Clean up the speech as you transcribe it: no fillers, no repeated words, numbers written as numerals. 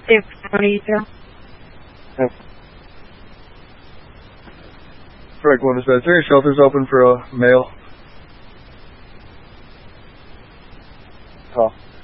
Bonita. Frank 1 dispatch. Is there any shelters open for a male? Call.